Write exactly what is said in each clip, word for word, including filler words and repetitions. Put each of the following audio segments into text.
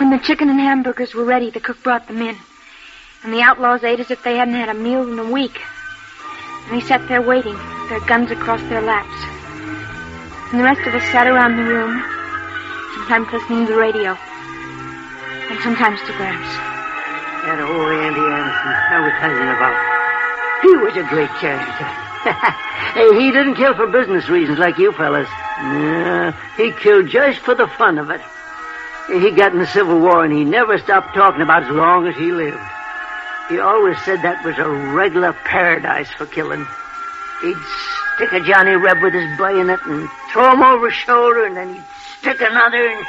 When the chicken and hamburgers were ready, the cook brought them in. And the outlaws ate as if they hadn't had a meal in a week. And they sat there waiting, with their guns across their laps. And the rest of us sat around the room, sometimes listening to the radio, and sometimes to Gramps. That old Andy Anderson I was telling about. He was a great character. Hey, he didn't kill for business reasons like you fellas. No, he killed just for the fun of it. He got in the Civil War, and he never stopped talking about it as long as he lived. He always said that was a regular paradise for killing. He'd stick a Johnny Reb with his bayonet and throw him over his shoulder, and then he'd stick another. And,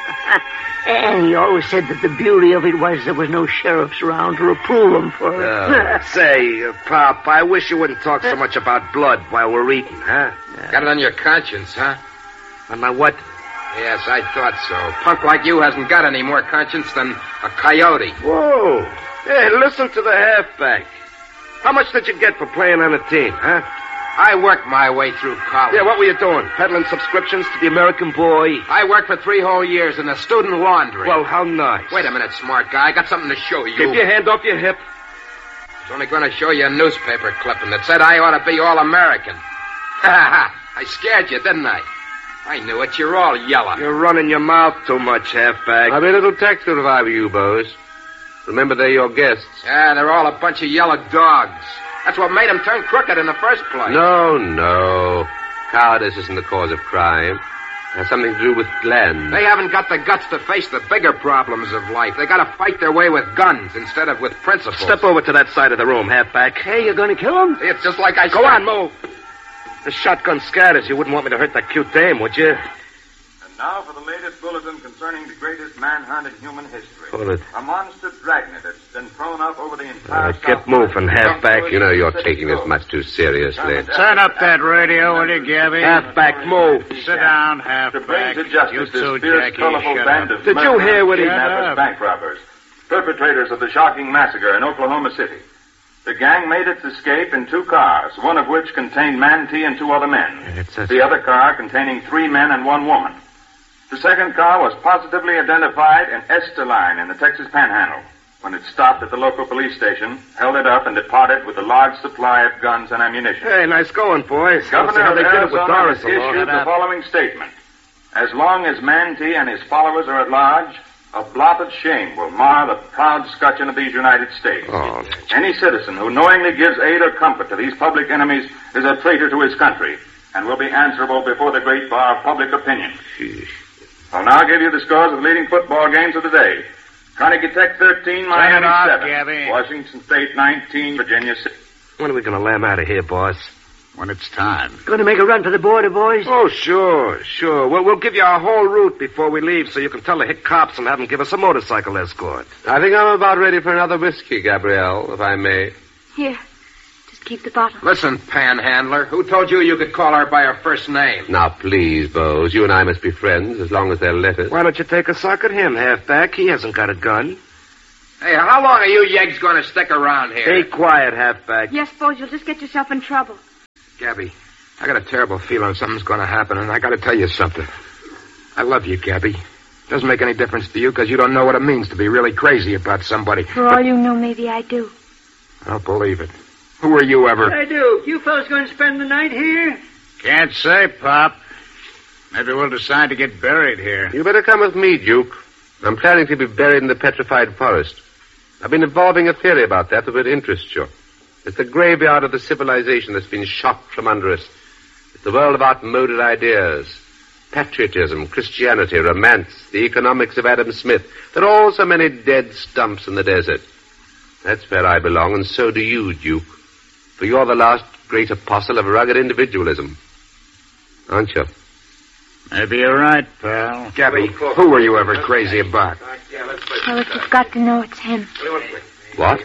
and he always said that the beauty of it was there was no sheriffs around to reprove him for it. Uh, say, uh, Pop, I wish you wouldn't talk so much about blood while we're eating, huh? Yeah. Got it on your conscience, huh? On my what? Yes, I thought so. Punk like you hasn't got any more conscience than a coyote. Whoa. Hey, listen to the halfback. How much did you get for playing on the team, huh? I worked my way through college. Yeah, what were you doing? Peddling subscriptions to the American Boy? I worked for three whole years in a student laundry. Well, how nice. Wait a minute, smart guy. I got something to show you. Keep your hand off your hip. I was only going to show you a newspaper clipping that said I ought to be All-American. Ha ha! I scared you, didn't I? I knew it. You're all yellow. You're running your mouth too much, halfback. I'll be a little tactful if I were you, Bose. Remember, they're your guests. Yeah, they're all a bunch of yellow dogs. That's what made them turn crooked in the first place. No, no. Cowardice isn't the cause of crime. It has something to do with Glenn. They haven't got the guts to face the bigger problems of life. They got to fight their way with guns instead of with principles. Step over to that side of the room, halfback. Hey, you're going to kill him? It's just like I Go said. on, move. The shotgun scatters. You wouldn't want me to hurt that cute dame, would you? And now for the latest bulletin concerning the greatest manhunt in human history. Hold it. A monster dragnet that's been thrown up over the entire... Uh, get moving, halfback. You know you're taking this much too seriously. Turn up that radio, will you, Gabby? Halfback, move. Sit down, To halfback. bring to justice You this too, fierce, Jackie. colorful Shut band up. of Did you hear what he... kidnappers, bank robbers, perpetrators of the shocking massacre in Oklahoma City. The gang made its escape in two cars, one of which contained Mantee and two other men. It's a... The other car containing three men and one woman. The second car was positively identified in Esterline in the Texas Panhandle. When it stopped at the local police station, held it up, and departed with a large supply of guns and ammunition. Hey, nice going, boys. Governor how of they did it with Arizona Doris has issued along. the following statement. As long as Mantee and his followers are at large, a blotted shame will mar the proud scutcheon of these United States. Oh. Any citizen who knowingly gives aid or comfort to these public enemies is a traitor to his country and will be answerable before the great bar of public opinion. Sheesh. I'll now give you the scores of the leading football games of the day. Carnegie Tech thirteen, Miami off, seven. Gabby. Washington State nineteen, Virginia six. When are we going to lamb out of here, boss? When it's time. Going to make a run for the border, boys? Oh, sure, sure. Well, we'll give you our whole route before we leave so you can tell the hick cops and have them give us a motorcycle escort. I think I'm about ready for another whiskey, Gabrielle, if I may. Here, just keep the bottle. Listen, panhandler, who told you you could call her by her first name? Now, please, Bose, you and I must be friends as long as they'll let us. Why don't you take a suck at him, halfback? He hasn't got a gun. Hey, how long are you yegs going to stick around here? Be quiet, halfback. Yes, Bose, you'll just get yourself in trouble. Gabby, I got a terrible feeling something's going to happen, and I got to tell you something. I love you, Gabby. Doesn't make any difference to you because you don't know what it means to be really crazy about somebody. For all you know, maybe I do. I don't believe it. Who are you ever? I do. You fellas going to spend the night here? Can't say, Pop. Maybe we'll decide to get buried here. You better come with me, Duke. I'm planning to be buried in the petrified forest. I've been evolving a theory about that that would interest you. It's the graveyard of the civilization that's been shot from under us. It's the world of outmoded ideas. Patriotism, Christianity, romance, the economics of Adam Smith. There are all so many dead stumps in the desert. That's where I belong, and so do you, Duke. For you're the last great apostle of rugged individualism. Aren't you? Maybe you're right, pal. Gabby, who were you ever crazy about? Well, if you've got to know, it's him. What?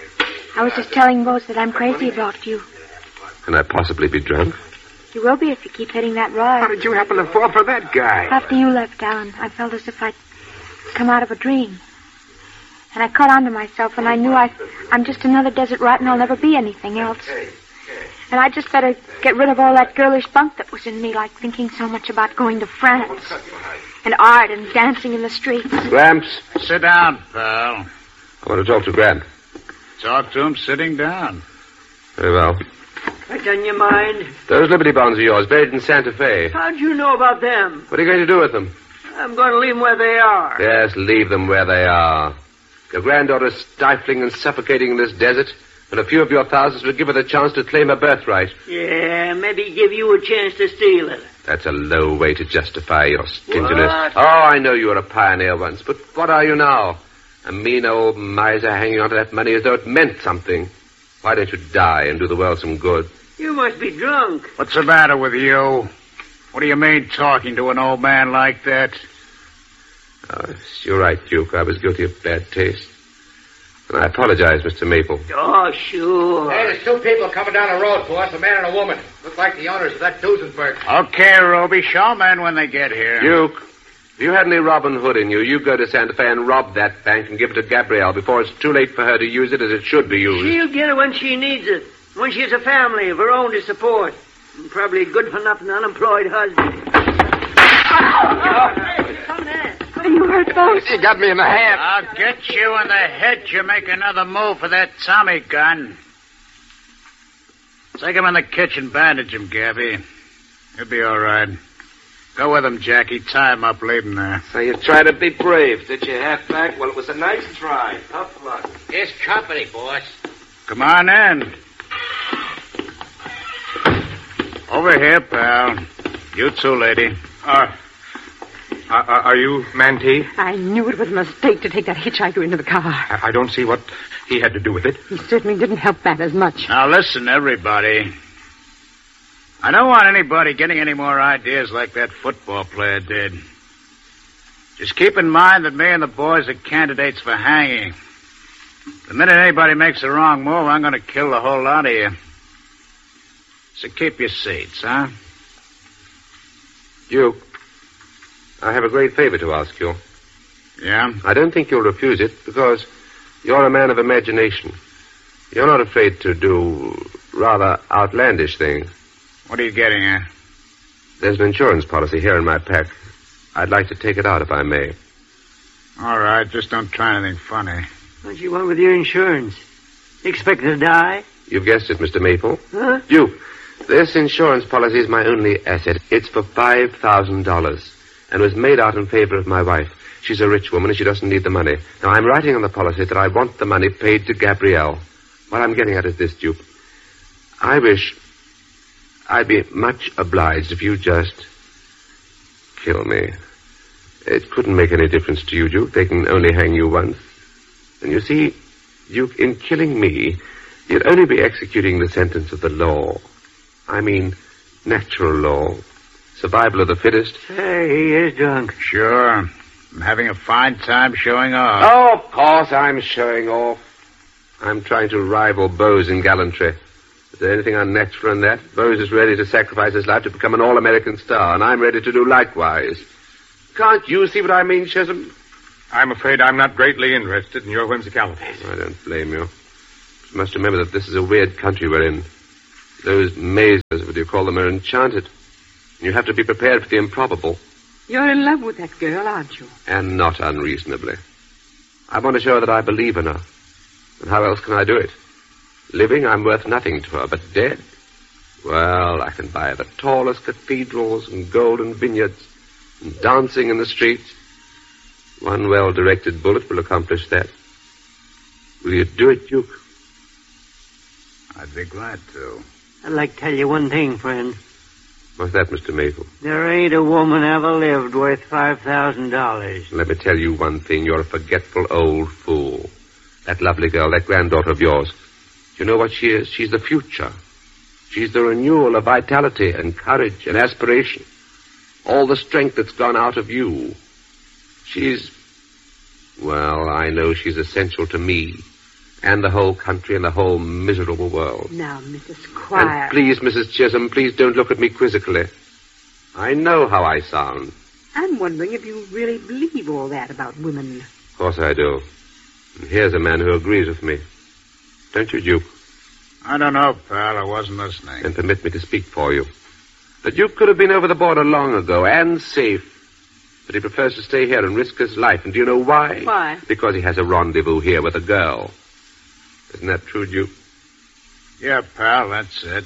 I was just telling Bose that I'm crazy about you. Can I possibly be drunk? You will be if you keep hitting that How rod. did you happen to fall for that guy? After you left, Alan, I felt as if I'd come out of a dream. And I caught on to myself, and I knew I, I'm just another desert rat, and I'll never be anything else. And I just better get rid of all that girlish bunk that was in me, like thinking so much about going to France and art and dancing in the streets. Gramps, Sit down, pal. I want to talk to Grant. Talk to him sitting down. Very well. What's on your mind? Those Liberty bonds are yours, buried in Santa Fe. How'd you know about them? What are you going to do with them? I'm going to leave them where they are. Yes, leave them where they are. Your granddaughter's stifling and suffocating in this desert, and a few of your thousands would give her the chance to claim her birthright. Yeah, maybe give you a chance to steal it. That's a low way to justify your stinginess. What? Oh, I know you were a pioneer once, but what are you now? A mean old miser hanging on to that money as though it meant something. Why don't you die and do the world some good? You must be drunk. What's the matter with you? What do you mean talking to an old man like that? Oh, you're right, Duke. I was guilty of bad taste. And I apologize, Mister Maple. Oh, sure. Hey, there's two people coming down the road for us, a man and a woman. Look like the owners of that Duesenberg. Okay, Ruby, show 'em in when they get here. Duke, if you had any Robin Hood in you, you go to Santa Fe and rob that bank and give it to Gabrielle before it's too late for her to use it as it should be used. She'll get it when she needs it. When she has a family of her own to support. And probably a good-for-nothing unemployed husband. Are you hurt, folks? You got me in the hand. I'll get you in the head. You make another move for that Tommy gun. Take him in the kitchen, bandage him, Gabby. He'll be all right. Go with him, Jackie. Tie him up, leave him there. So you tried to be brave, did you, halfback? Well, it was a nice try. Tough luck. Here's company, boss. Come on in. Over here, pal. You too, lady. Uh, uh, are you Mantee? I knew it was a mistake to take that hitchhiker into the car. I, I don't see what he had to do with it. He certainly didn't help that as much. Now listen, everybody. I don't want anybody getting any more ideas like that football player did. Just keep in mind that me and the boys are candidates for hanging. The minute anybody makes a wrong move, I'm going to kill the whole lot of you. So keep your seats, huh? Duke, I have a great favor to ask you. Yeah? I don't think you'll refuse it because you're a man of imagination. You're not afraid to do rather outlandish things. What are you getting at? There's an insurance policy here in my pack. I'd like to take it out if I may. All right, just don't try anything funny. What you want with your insurance? You expect to die? You've guessed it, Mister Maple. Huh? Duke, this insurance policy is my only asset. It's for five thousand dollars and was made out in favor of my wife. She's a rich woman and she doesn't need the money. Now, I'm writing on the policy that I want the money paid to Gabrielle. What I'm getting at is this, Duke. I wish I'd be much obliged if you just kill me. It couldn't make any difference to you, Duke. They can only hang you once. And you see, Duke, in killing me, you'd only be executing the sentence of the law. I mean, natural law. Survival of the fittest. Hey, he is drunk. Sure. I'm having a fine time showing off. Oh, of course I'm showing off. I'm trying to rival Bose in gallantry. Is there anything unnatural in that? Bose is ready to sacrifice his life to become an all-American star, and I'm ready to do likewise. Can't you see what I mean, Chisholm? I'm afraid I'm not greatly interested in your whimsicalities. I don't blame you. You must remember that this is a weird country we're in. Those mazes, what do you call them, are enchanted. You have to be prepared for the improbable. You're in love with that girl, aren't you? And not unreasonably. I want to show her that I believe in her. And how else can I do it? Living, I'm worth nothing to her, but dead? Well, I can buy her the tallest cathedrals and golden vineyards and dancing in the streets. One well-directed bullet will accomplish that. Will you do it, Duke? I'd be glad to. I'd like to tell you one thing, friend. What's that, Mister Maple? There ain't a woman ever lived worth five thousand dollars. Let me tell you one thing. You're a forgetful old fool. That lovely girl, that granddaughter of yours. You know what she is? She's the future. She's the renewal of vitality and courage and aspiration. All the strength that's gone out of you. She's... Well, I know she's essential to me and the whole country and the whole miserable world. Now, Missus Squire... And please, Missus Chisholm, please don't look at me quizzically. I know how I sound. I'm wondering if you really believe all that about women. Of course I do. And here's a man who agrees with me. Don't you, Duke? I don't know, pal. I wasn't listening. And permit me to speak for you. The Duke could have been over the border long ago and safe But he prefers to stay here and risk his life. And do you know why? Why? Because he has a rendezvous here with a girl. Isn't that true, Duke? Yeah, pal, that's it.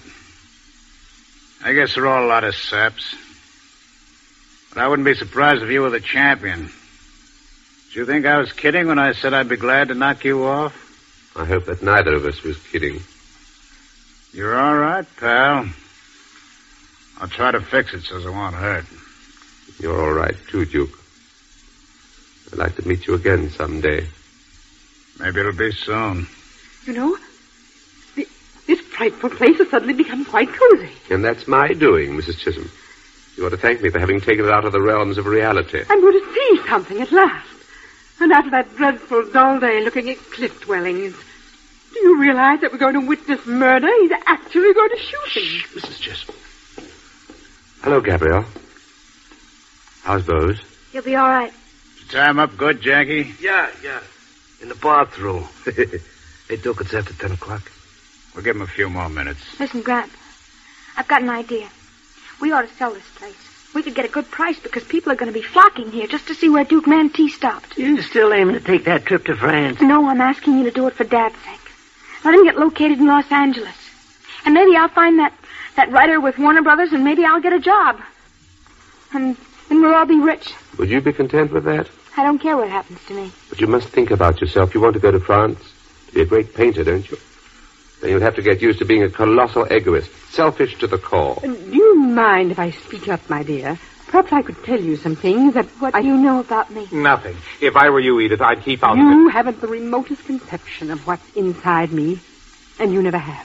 I guess they're all a lot of saps. But I wouldn't be surprised if you were the champion. Did you think I was kidding when I said I'd be glad to knock you off? I hope that neither of us was kidding. You're all right, pal. I'll try to fix it so it won't hurt. You're all right, too, Duke. I'd like to meet you again someday. Maybe it'll be soon. You know, th- this frightful place has suddenly become quite cozy. And that's my doing, Missus Chisholm. You ought to thank me for having taken it out of the realms of reality. I'm going to see something at last. And after that dreadful dull day looking at cliff dwellings, do you realize that we're going to witness murder? He's actually going to shoot him. Shh, Missus Chisholm. Hello, Gabrielle. How's Bose? He'll be all right. Did you tie him up good, Jackie? Yeah, yeah. In the bathroom. Hey, Duke, it's after ten o'clock. We'll give him a few more minutes. Listen, Gramp, I've got an idea. We ought to sell this place. We could get a good price because people are going to be flocking here just to see where Duke Mantee stopped. You still aiming to take that trip to France? No, I'm asking you to do it for Dad's sake. Let him get located in Los Angeles. And maybe I'll find that, that writer with Warner Brothers, and maybe I'll get a job. And then we'll all be rich. Would you be content with that? I don't care what happens to me. But you must think about yourself. You want to go to France to be a great painter, don't you? Then you'll have to get used to being a colossal egoist, selfish to the core. Uh, do you mind if I speak up, my dear? Perhaps I could tell you some things that... What I... do you know about me? Nothing. If I were you, Edith, I'd keep out you of it. You haven't the remotest conception of what's inside me, and you never have.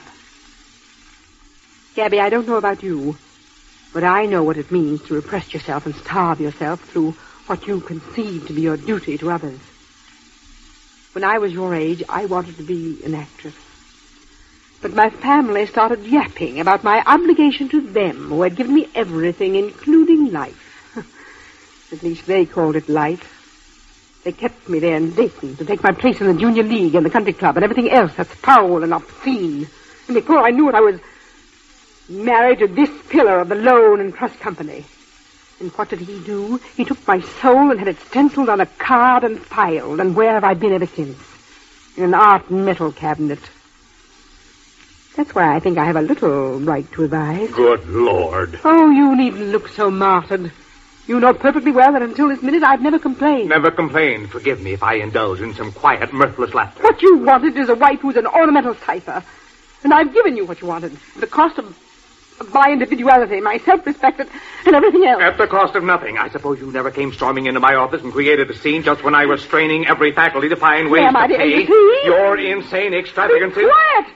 Gabby, I don't know about you, but I know what it means to repress yourself and starve yourself through what you conceive to be your duty to others. When I was your age, I wanted to be an actress. But my family started yapping about my obligation to them, who had given me everything, including life. At least they called it life. They kept me there in Dayton to take my place in the junior league and the country club and everything else that's foul and obscene. And before I knew it, I was married to this pillar of the Loan and Trust Company. And what did he do? He took my soul and had it stenciled on a card and filed. And where have I been ever since? In an art and metal cabinet. That's why I think I have a little right to advise. Good Lord. Oh, you needn't look so martyred. You know perfectly well that until this minute I've never complained. Never complained. Forgive me if I indulge in some quiet, mirthless laughter. What you wanted is a wife who's an ornamental cipher. And I've given you what you wanted. The cost of, of my individuality, my self-respect, and everything else. At the cost of nothing. I suppose you never came storming into my office and created a scene just when I was straining every faculty to find ways Am to I pay see? your insane extravagances. Be quiet!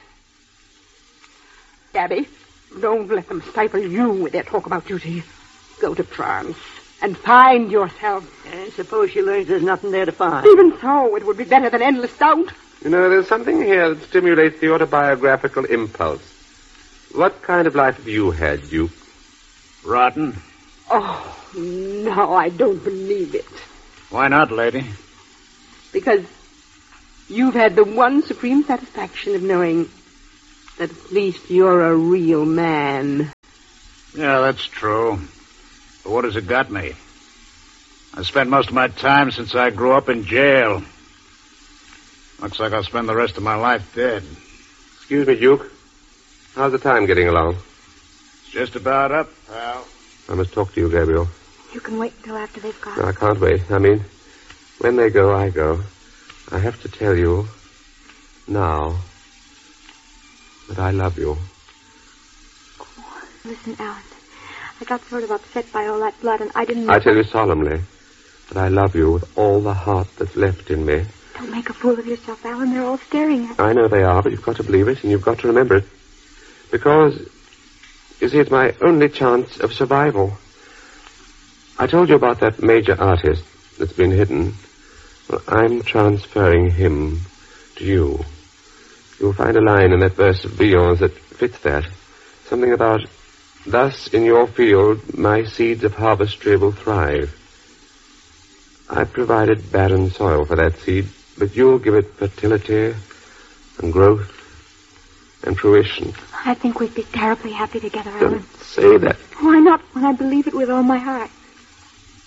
Gabby, don't let them stifle you with their talk about duty. Go to France and find yourself. I suppose she learns there's nothing there to find. Even so, it would be better than endless doubt. You know, there's something here that stimulates the autobiographical impulse. What kind of life have you had, Duke? Rotten. Oh, no, I don't believe it. Why not, lady? Because you've had the one supreme satisfaction of knowing that at least you're a real man. Yeah, that's true. But what has it got me? I spent most of my time since I grew up in jail. Looks like I'll spend the rest of my life dead. Excuse me, Duke. How's the time getting along? It's just about up, pal. I must talk to you, Gabriel. You can wait until after they've gone. No, I can't wait. I mean, when they go, I go. I have to tell you now that I love you. Oh, listen, Alan. I got sort of upset by all that blood, and I didn't know... I tell you solemnly that I love you with all the heart that's left in me. Don't make a fool of yourself, Alan. They're all staring at you. I know they are, but you've got to believe it, and you've got to remember it. Because, you see, it's my only chance of survival. I told you about that major artist that's been hidden. Well, I'm transferring him to you. You'll find a line in that verse of Villon's that fits that. Something about, thus in your field my seeds of harvestry will thrive. I've provided barren soil for that seed, but you'll give it fertility and growth and fruition. I think we'd be terribly happy together, Alan. Don't say that. Why not, when I believe it with all my heart?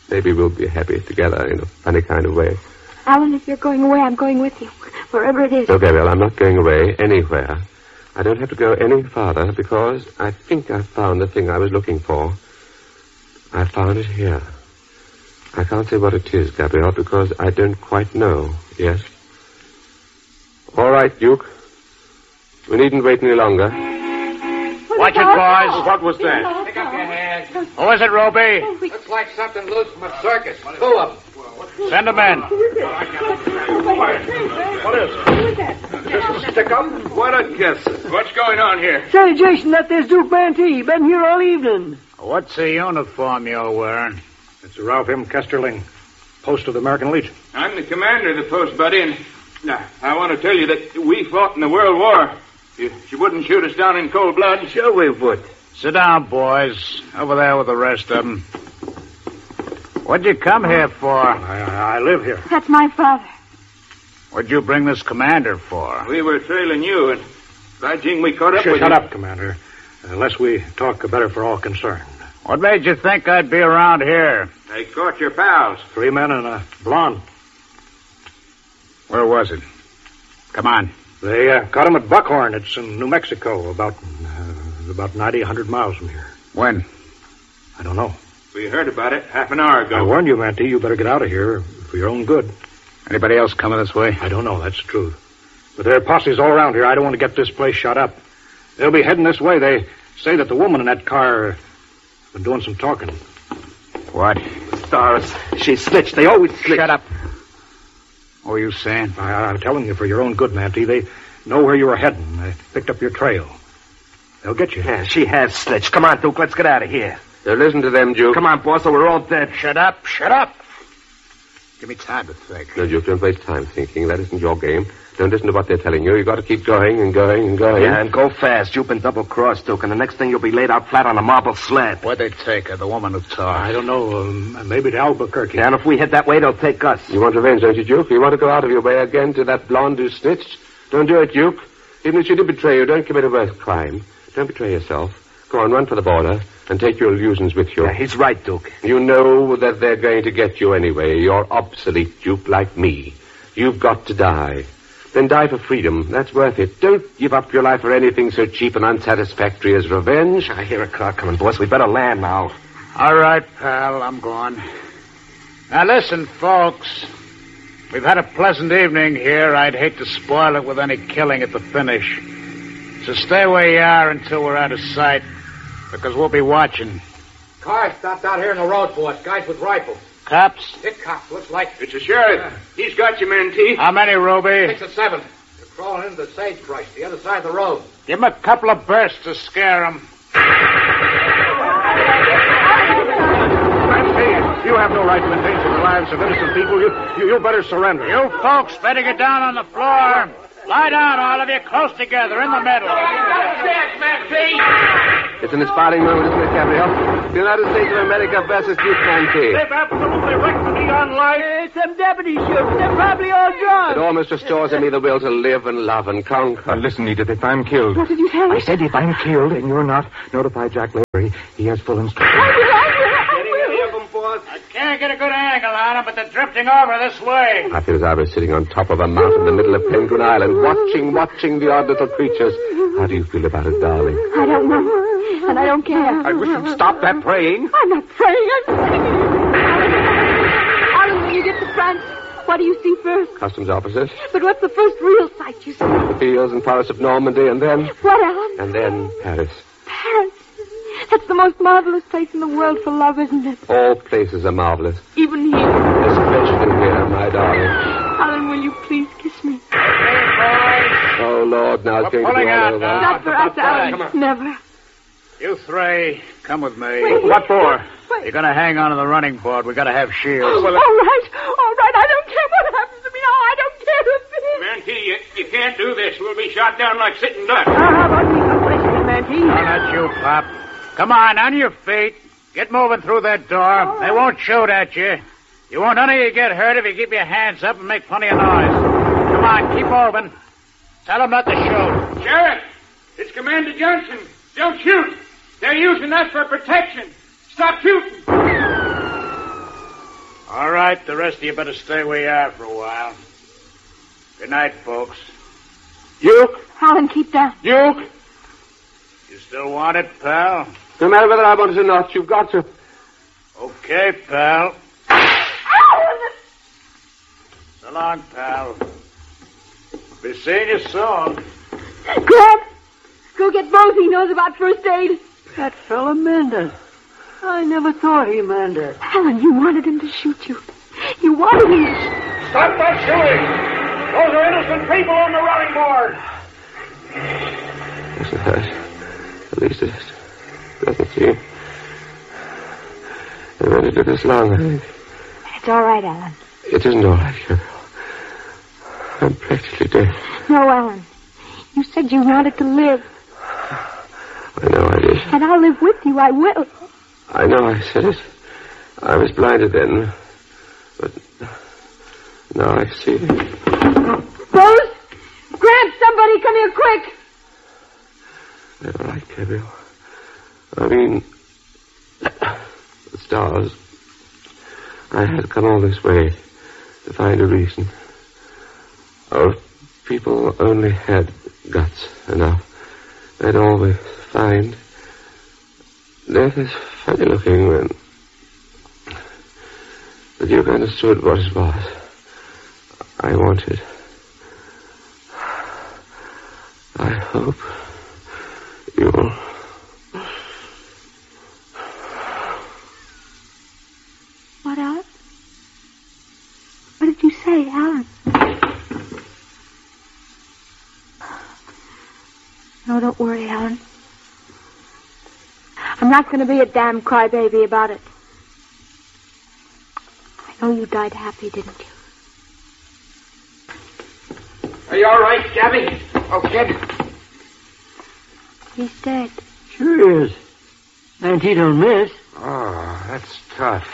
Maybe we'll be happy together in a funny kind of way. Alan, if you're going away, I'm going with you. Wherever it is. No, Gabriel, I'm not going away anywhere. I don't have to go any farther because I think I found the thing I was looking for. I found it here. I can't say what it is, Gabriel, because I don't quite know. Yes? All right, Duke. We needn't wait any longer. Watch it, boys. What was that? Pick up your hands. Who is it, Roby? Looks like something loose from a circus. Two of them. Send them in. What is it? Just a stick-up? What a guess. What's going on here? Say, Jason, that there's Duke Mantee. Been here all evening. What's the uniform you're wearing? It's Ralph M. Kesterling, post of the American Legion. I'm the commander of the post, buddy, and now, I want to tell you that we fought in the World War. You, you wouldn't shoot us down in cold blood? Sure we would. Sit down, boys. Over there with the rest of them. What'd you come here for? I, I live here. That's my father. What'd you bring this commander for? We were trailing you, and by jing, we caught up Shut with Shut you. up, Commander. Unless we talk better for all concerned. What made you think I'd be around here? They caught your pals. Three men and a blonde. Where was it? Come on. They uh, caught him at Buckhorn. It's in New Mexico, about uh, about ninety, one hundred miles from here. When? I don't know. We heard about it half an hour ago. I warned you, Mantee. You better get out of here for your own good. Anybody else coming this way? I don't know. That's the truth. But there are posses all around here. I don't want to get this place shut up. They'll be heading this way. They say that the woman in that car has been doing some talking. What? Stars. She snitched. They always snitch. Shut up. What were you saying? I, I'm telling you for your own good, Mantee. They know where you were heading. They picked up your trail. They'll get you. Yeah, she has snitched. Come on, Duke. Let's get out of here. So listen to them, Duke. Come on, boss, or we're all dead. Shut up. Shut up. Give me time to think. No, Duke, don't waste time thinking. That isn't your game. Don't listen to what they're telling you. You've got to keep going and going and going. Yeah, and go fast. You've been double-crossed, Duke, and the next thing you'll be laid out flat on a marble slab. Where'd they take her, the woman who talked? I don't know. Um, maybe to Albuquerque. Yeah, and if we head that way, they'll take us. You want revenge, don't you, Duke? You want to go out of your way again to that blonde who snitched? Don't do it, Duke. Even if she did betray you, don't commit a worse crime. Don't betray yourself. Go on, run for the border and take your illusions with you. Yeah, he's right, Duke. You know that they're going to get you anyway. You're obsolete, Duke, like me. You've got to die. Then die for freedom. That's worth it. Don't give up your life for anything so cheap and unsatisfactory as revenge. I hear a car coming, boss. We better land now. All right, pal. I'm gone. Now, listen, folks. We've had a pleasant evening here. I'd hate to spoil it with any killing at the finish. So stay where you are until we're out of sight, because we'll be watching. Car stopped out here in the road for us. Guys with rifles. Cops? Hit cops. Looks like... It's a sheriff. Yeah. He's got you, Mantee. How many, Ruby? Six or seven. They're crawling into the sagebrush, the other side of the road. Give them a couple of bursts to scare them. You have no right to endanger the lives of innocent people. You, you, you better surrender. You folks better get down on the floor. Lie down, all of you, close together, in the middle. It's an inspiring moment, isn't it, Gabriel? The United States of America versus Duke Mantee. They've absolutely wrecked me on life. Uh, some deputies shoot. They're probably all drunk. It almost restores in me the will to live and love and conquer. Uh, listen, Edith, if I'm killed... What did you tell me? I said if I'm killed and you're not, notify Jack Larry. He has full instructions. I will, I will, I will. I can't get a good angle on them, but they're drifting over this way. I feel as I was sitting on top of a mountain in the middle of Penguin Island, watching, watching the odd little creatures. How do you feel about it, darling? I don't know, and I don't care. I wish you'd stop that praying. I'm not praying, I'm singing. Alan, when you get to France, what do you see first? Customs officers. But what's the first real sight you see? The fields and forests of Normandy, and then... What, Alan? And then Paris. Paris. That's the most marvelous place in the world for love, isn't it? All places are marvelous. Even here. Especially here, my darling. Alan, will you please kiss me? Oh, Lord, now it's We're going to be all out over. now. Not for us, Alan. Never. You three, come with me. Wait, what for? Wait. You're going to hang on to the running board. We've got to have shields. Oh, well, all right, all right. I don't care what happens to me. Oh, I don't care a bit. Mantee, you, you can't do this. We'll be shot down like sitting ducks. Uh, how about me? Some question, Mantee? No, not you, Pop. Come on, on your feet. Get moving through that door. Oh. They won't shoot at you. You won't none of you get hurt if you keep your hands up and make plenty of noise. Come on, keep moving. Tell them not to shoot. Sheriff, it's Commander Johnson. Don't shoot. They're using us for protection. Stop shooting. All right, the rest of you better stay where you are for a while. Good night, folks. Duke? Alan, keep down. Duke? You still want it, pal? No matter whether I want it or not, you've got to. Okay, pal. Alan! So long, pal. Be seeing you soon. Grab! Go get Mose. He knows about first aid. That fella Mendez. I never thought he meant it. Alan, you wanted him to shoot you. You wanted him to shoot. Stop that shooting! Those are innocent people on the running board. Yes, it has. At least it doesn't seem. It only took this long, I think. It's all right, Alan. It isn't all right, Gabriel. I'm practically dead. No, Alan. You said you wanted to live. I know I did. And I'll live with you. I will. I know I said it. I was blinded then. But now I see it. Rose! Grab somebody! Come here quick! All right, Gabriel. I mean, the stars. I had to come all this way to find a reason. Oh, if people only had guts enough, they'd always find. Death is funny looking when. But you understood what it was. I wanted. I hope you'll. What, Alan? What did you say, Alan? No, don't worry, Alan. I'm not going to be a damn crybaby about it. I know you died happy, didn't you? Are you all right, Gabby? Oh, kid. He's dead. Sure is. And he don't miss. Oh, that's tough.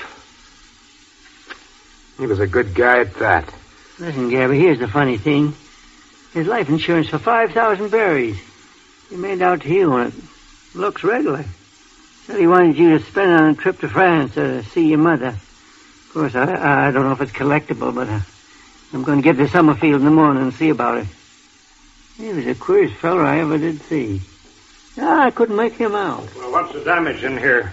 He was a good guy at that. Listen, Gabby, here's the funny thing. His life insurance for five thousand berries. He made out to you, and it looks regular. Said he wanted you to spend it on a trip to France to see your mother. Of course, I, I don't know if it's collectible, but uh, I'm going to get to Summerfield in the morning and see about it. He was the queerest fellow I ever did see. I couldn't make him out. Well, what's the damage in here?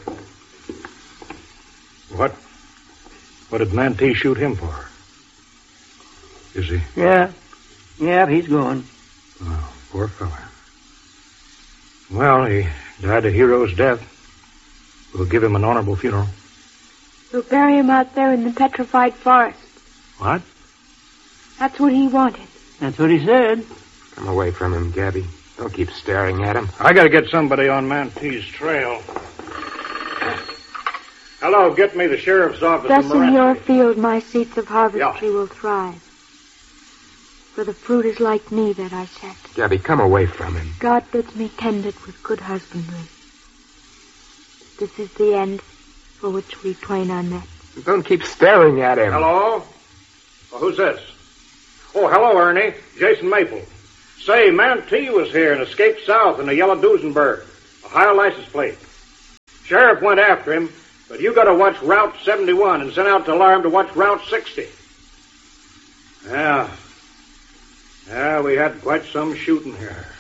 What? What did Mantee shoot him for? Is he? Yeah. Yeah, he's gone. Oh, poor fella. Well, he died a hero's death. We'll give him an honorable funeral. We'll bury him out there in the petrified forest. What? That's what he wanted. That's what he said. Come away from him, Gabby. Don't keep staring at him. I gotta get somebody on Mantee's trail. Hello, get me the sheriff's office. Thus in in your field my seeds of harvestry Yeah. will thrive. For the fruit is like me that I set. Gabby, come away from him. God bids me tend it with good husbandry. This is the end for which we twain are met. Don't keep staring at him. Hello? Well, who's this? Oh, hello, Ernie. Jason Maple. Say, Mantee was here and escaped south in a yellow Duesenberg. A higher license plate. Sheriff went after him, but you got to watch Route seventy-one and sent out the alarm to watch Route sixty. Yeah. Yeah, we had quite some shooting here.